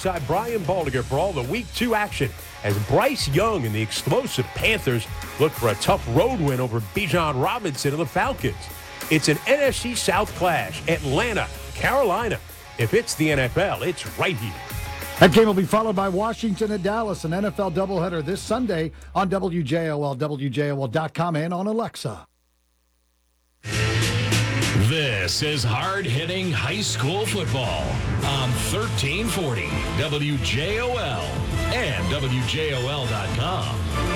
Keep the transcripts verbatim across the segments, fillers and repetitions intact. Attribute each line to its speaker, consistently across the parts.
Speaker 1: alongside Brian Baldinger for all the Week two action as Bryce Young and the explosive Panthers look for a tough road win over Bijan Robinson and the Falcons. It's an N F C South clash, Atlanta, Carolina. If it's the N F L, it's right here.
Speaker 2: That game will be followed by Washington and Dallas, an N F L doubleheader this Sunday on W J O L, W J O L dot com, and on Alexa.
Speaker 3: This is hard-hitting high school football on thirteen forty W J O L and W J O L dot com.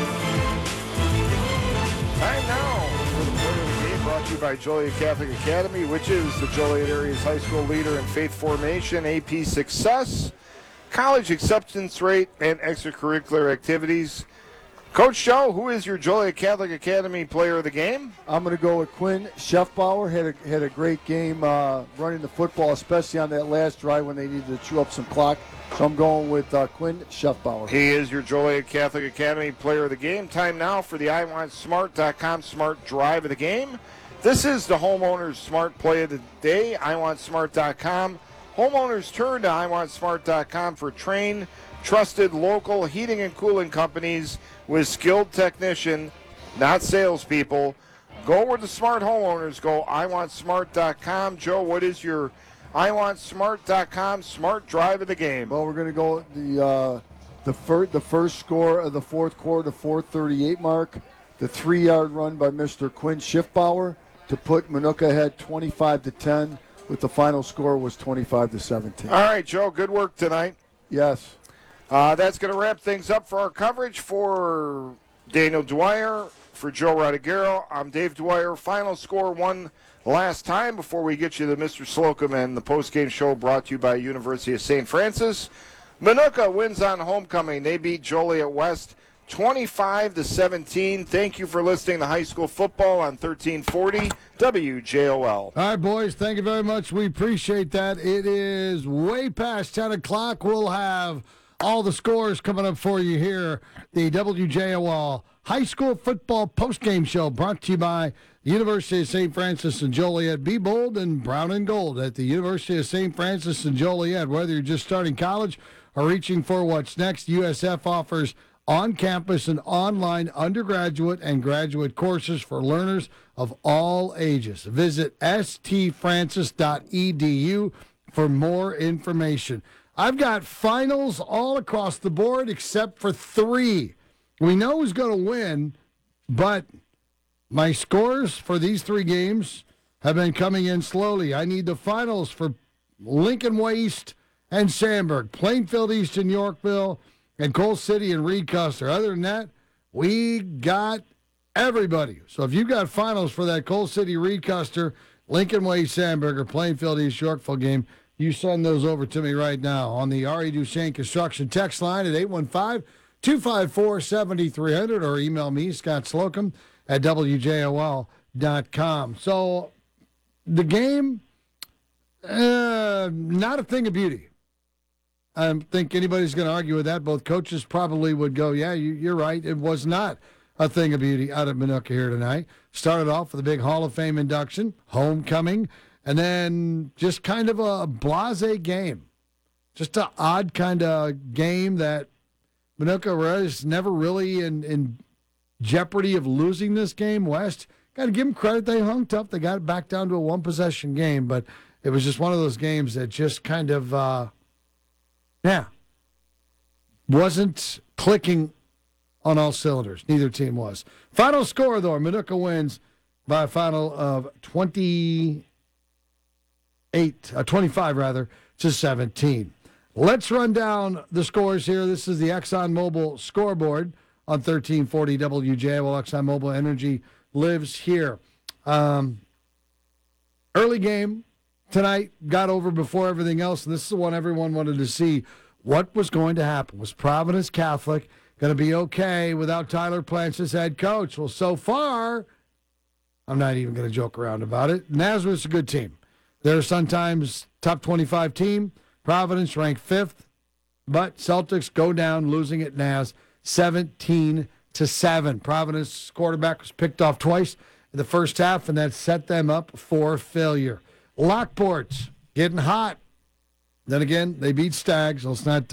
Speaker 4: Time now for the play of the game, brought to you by Joliet Catholic Academy, which is the Joliet area's high school leader in faith formation, A P success, college acceptance rate, and extracurricular activities. Coach Joe, who is your Joliet Catholic Academy player of the game?
Speaker 5: I'm going to go with Quinn Schaffbauer. Had a, had a great game uh, running the football, especially on that last drive when they needed to chew up some clock. So I'm going with uh, Quinn Schaffbauer.
Speaker 4: He is your Joliet Catholic Academy player of the game. Time now for the I Want Smart dot com Smart Drive of the game. This is the homeowner's smart play of the day, I Want Smart dot com. Homeowners turn to I Want Smart dot com for trained, trusted local heating and cooling companies with skilled technician, not salespeople. Go where the smart homeowners go, I Want Smart dot com. Joe, what is your I Want Smart dot com smart drive of the game?
Speaker 5: Well, we're going to go with the uh, the, fir- the first score of the fourth quarter, the four thirty-eight mark, the three-yard run by Mister Quinn Schiffbauer to put Minooka ahead twenty-five to ten, with the final score was twenty-five to seventeen.
Speaker 4: All right, Joe, good work tonight.
Speaker 5: Yes.
Speaker 4: Uh, that's going to wrap things up for our coverage. For Daniel Dwyer, for Joe Rodriguero, I'm Dave Dwyer. Final score one last time before we get you to Mister Slocum and the postgame show brought to you by University of Saint Francis. Minooka wins on homecoming. They beat Joliet West twenty-five to seventeen. Thank you for listening to High School Football on thirteen forty W J O L.
Speaker 2: All right, boys, thank you very much. We appreciate that. It is way past ten o'clock. We'll have all the scores coming up for you here. The W J O L High School Football Postgame Show brought to you by the University of Saint Francis and Joliet. Be bold and brown and gold at the University of Saint Francis and Joliet. Whether you're just starting college or reaching for what's next, U S F offers on-campus and online undergraduate and graduate courses for learners of all ages. Visit s t francis dot e d u for more information. I've got finals all across the board except for three. We know who's going to win, but my scores for these three games have been coming in slowly. I need the finals for Lincoln Way East and Sandburg, Plainfield East and Yorkville, and Coal City and Reed Custer. Other than that, we got everybody. So if you got finals for that Coal City, Reed Custer, Lincoln Way, Sandburg, or Plainfield East, Yorkville game, you send those over to me right now on the R E. Duchesne Construction text line at eight one five, two five four, seven three zero zero or email me, Scott Slocum, at W J O L dot com. So the game, uh, not a thing of beauty. I don't think anybody's going to argue with that. Both coaches probably would go, yeah, you, you're right. It was not a thing of beauty out of Minooka here tonight. Started off with a big Hall of Fame induction, homecoming, and then just kind of a blasé game. Just an odd kind of game that Minooka was never really in, in jeopardy of losing this game. West, got to give them credit. They hung tough. They got it back down to a one-possession game, but it was just one of those games that just kind of, uh, yeah, wasn't clicking on all cylinders. Neither team was. Final score, though, Minooka wins by a final of twenty-eight, uh, twenty-five, rather, to seventeen. Let's run down the scores here. This is the ExxonMobil scoreboard on thirteen forty W J. Well, ExxonMobil Energy lives here. Um, early game tonight got over before everything else, and this is the one everyone wanted to see. What was going to happen? Was Providence Catholic going to be okay without Tyler Plants as head coach? Well, so far, I'm not even going to joke around about it. Nazareth's a good team. They're sometimes top twenty-five team. Providence ranked fifth, but Celtics go down, losing at Naz seventeen to seven. Providence quarterback was picked off twice in the first half, and that set them up for failure. Lockport's getting hot. Then again, they beat Stags. Let's not